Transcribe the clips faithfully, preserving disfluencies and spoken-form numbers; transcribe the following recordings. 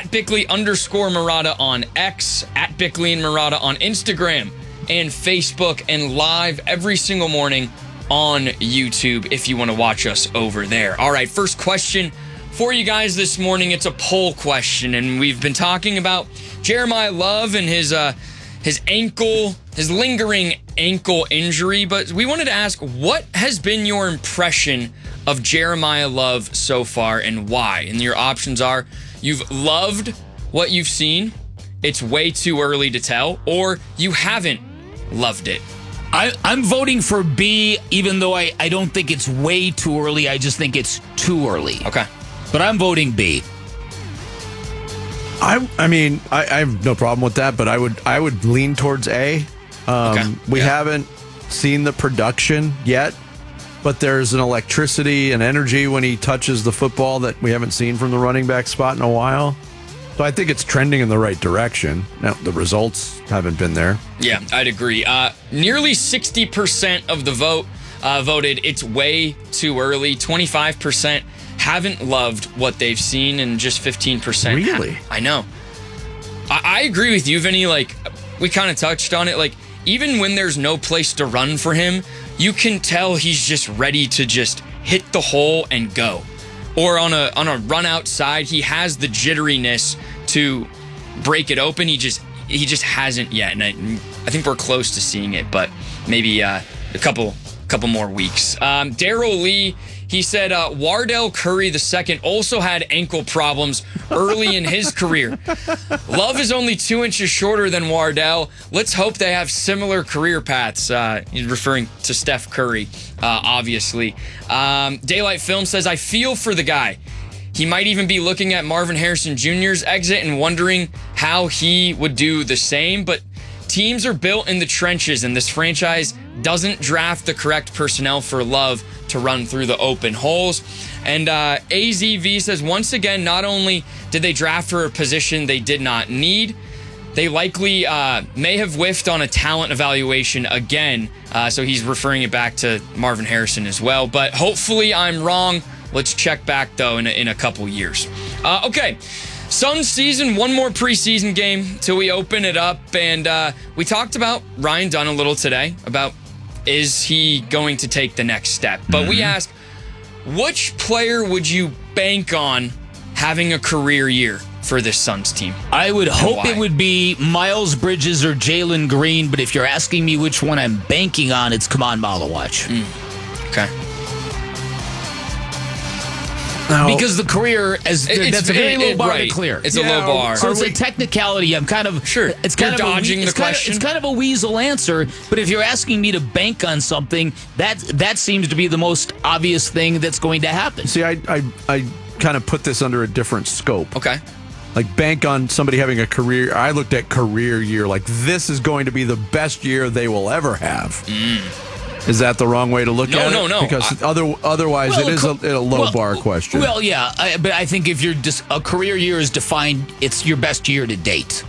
at Bickley underscore Murata on X, at Bickley and Murata on Instagram and Facebook, and live every single morning on YouTube if you want to watch us over there. All right, first question for you guys this morning. It's a poll question, and we've been talking about Jeremiah Love and his uh, his ankle, his lingering ankle injury, but we wanted to ask, what has been your impression of Jeremiah Love so far and why? And your options are, you've loved what you've seen, it's way too early to tell, or you haven't loved it. I, I'm voting for B, even though I, I don't think it's way too early. I just think it's too early. Okay. But I'm voting B. I I mean, I, I have no problem with that, but I would I would lean towards A. Um, Okay. We Yeah. haven't seen the production yet, but there's an electricity and energy when he touches the football that we haven't seen from the running back spot in a while. So I think it's trending in the right direction. Now, the results haven't been there. Yeah, I'd agree. Uh, nearly sixty percent of the vote uh, voted it's way too early. twenty-five percent haven't loved what they've seen, and just fifteen percent Really? ha- I know. I, I agree with you, Vinny. Like, we kind of touched on it. Like, even when there's no place to run for him, you can tell he's just ready to just hit the hole and go. Or on a on a run outside, he has the jitteriness to break it open. He just he just hasn't yet, and I, I think we're close to seeing it, but maybe uh, a couple couple more weeks. Um, Daryl Lee, he said uh, Wardell Curry the second also had ankle problems early in his career. Love is only two inches shorter than Wardell. Let's hope they have similar career paths. Uh, he's referring to Steph Curry, uh, obviously. Um, Daylight Film says, I feel for the guy. He might even be looking at Marvin Harrison Junior's exit and wondering how he would do the same, but teams are built in the trenches, and this franchise doesn't draft the correct personnel for Love to run through the open holes. And uh, A Z V says, once again, not only did they draft for a position they did not need, they likely uh, may have whiffed on a talent evaluation again. Uh, so he's referring it back to Marvin Harrison as well. But hopefully I'm wrong. Let's check back, though, in a, in a couple years. Uh, okay. Suns season, one more preseason game till we open it up. And uh, we talked about Ryan Dunn a little today, about is he going to take the next step? But mm-hmm. we asked, which player would you bank on having a career year for this Suns team? I would hope why? it would be Miles Bridges or Jalen Green, but if you're asking me which one I'm banking on, it's Kaman Malawach. Mm. Okay. Now, Because the career, as It's- that's a very it- low it- bar right. to clear. It's a low bar. So it's Are a we- technicality. I'm kind of Sure. It's kind You're of dodging a, the it's kind question. Of, it's kind of a weasel answer. But if you're asking me to bank on something, that that seems to be the most obvious thing that's going to happen. see, I, I, I kind of put this under a different scope. Okay. Like bank on somebody having a career. I looked at career year. Like this is going to be the best year they will ever have. Mm. Is that the wrong way to look No, at it? no, no. Because I- other, otherwise Well, it is a, co- a low well, bar question. Well, yeah, I, but I think if you're just a career year is defined, it's your best year to date.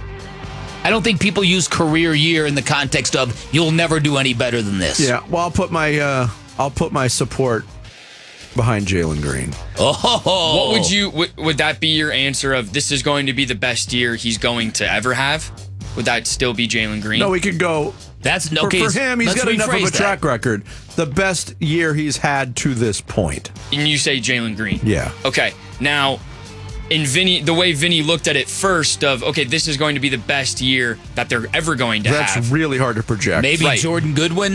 I don't think people use career year in the context of you'll never do any better than this. yeah. Well, I'll put my uh, I'll put my support behind Jalen Green. Oh, What would you, would, would that be your answer of this is going to be the best year he's going to ever have? Would that still be Jalen Green? No, we could go. That's For, okay. for him, he's let's got enough of a rephrase that. track record. The best year he's had to this point. And you say Jalen Green. Yeah. Okay. Now, in Vinny, the way Vinny looked at it first of, okay, this is going to be the best year that they're ever going to That's have. really hard to project. Maybe Right. Jordan Goodwin.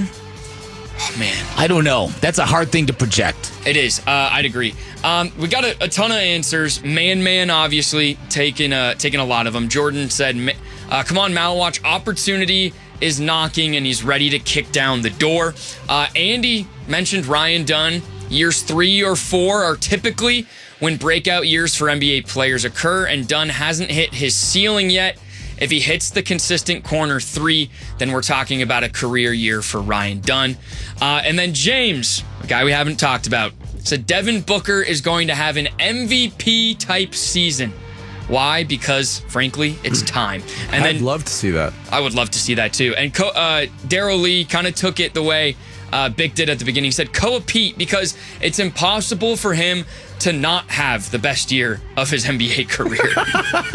Oh, man. I don't know. That's a hard thing to project. It is. Uh, I'd agree. Um, we got a, a ton of answers. Man, man, obviously taking a taking a lot of them. Jordan said, uh, "Come on, Malawach, opportunity is knocking, and he's ready to kick down the door." Uh, Andy mentioned Ryan Dunn. Years three or four are typically when breakout years for N B A players occur, and Dunn hasn't hit his ceiling yet. If he hits the consistent corner three, then we're talking about a career year for Ryan Dunn. Uh, and then James, a guy we haven't talked about, said Devin Booker is going to have an M V P-type season. Why? Because, frankly, it's time. And I'd then love to see that. I would love to see that, too. And Co- uh, Daryl Lee kind of took it the way uh, Bick did at the beginning. He said, Koa Pete, because it's impossible for him to not have the best year of his N B A career.